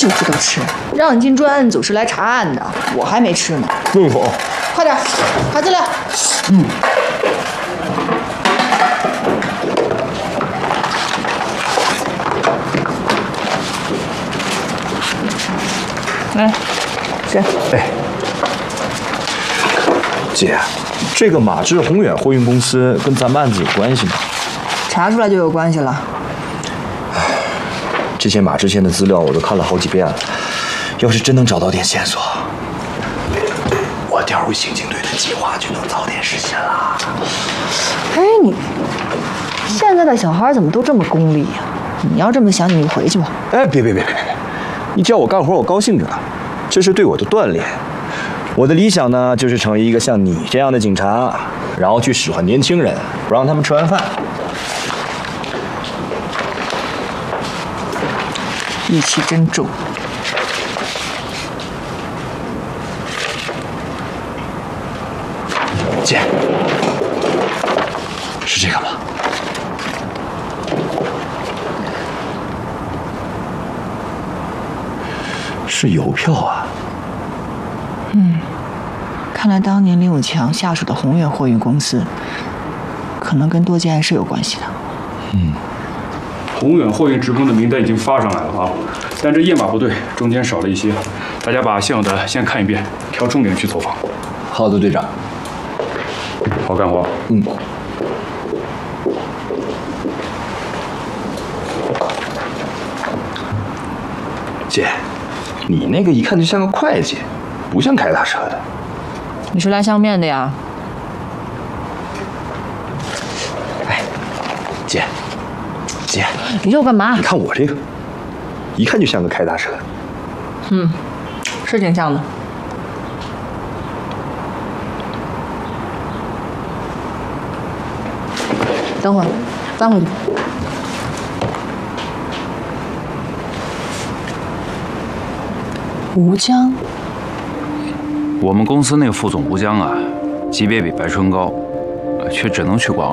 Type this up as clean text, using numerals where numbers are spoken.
就知道吃，让进专案组是来查案的，我还没吃呢。 用手， 快点，卡资料。来，吃。 哎，姐，这个马志宏远货运公司跟咱们案子有关系吗？ 查出来就有关系了。 这些马志县的资料我都看了好几遍了，要是真能找到点线索，我调入刑警队的计划就能早点实现了。 哎，你现在的小孩怎么都这么功利呀？你要这么想，你就回去吧。 哎，别！你叫我干活，我高兴着呢，这是对我的锻炼。我的理想呢，就是成为一个像你这样的警察，然后去使唤年轻人，不让他们吃完饭。 义气真重。 姐，是这个吗？是邮票啊。 看来当年林永强下属的宏远货运公司，可能跟多件案是有关系的。 宏远货运职工的名单已经发上来了啊，但这页码不对，中间少了一些，大家把现有的先看一遍，挑重点去走访。 好的，队长。 好干活。 姐，你那个一看就像个会计，不像开大车的。 你是来相面的呀？ 哎，姐， 你又干嘛你？看我这个，一看就像个开大车的。 是挺像的。等会儿，翻回去。吴江， 我们公司那个副总吴江啊，级别比白春高，却只能去管